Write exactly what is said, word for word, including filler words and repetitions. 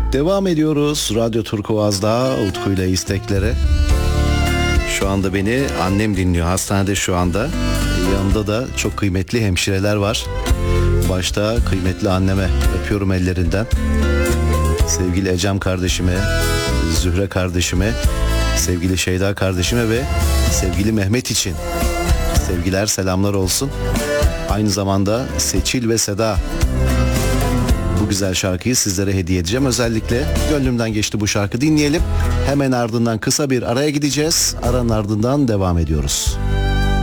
Devam ediyoruz Radyo Turkuaz'da Utku ile isteklere. Şu anda beni annem dinliyor hastanede şu anda. Yanında da çok kıymetli hemşireler var. Başta kıymetli anneme öpüyorum ellerinden. Sevgili Ecem kardeşime, Zühre kardeşime, sevgili Şeyda kardeşime ve sevgili Mehmet için sevgiler, selamlar olsun. Aynı zamanda Seçil ve Seda, bu güzel şarkıyı sizlere hediye edeceğim. Özellikle gönlümden geçti bu şarkı, dinleyelim. Hemen ardından kısa bir araya gideceğiz. Aranın ardından devam ediyoruz.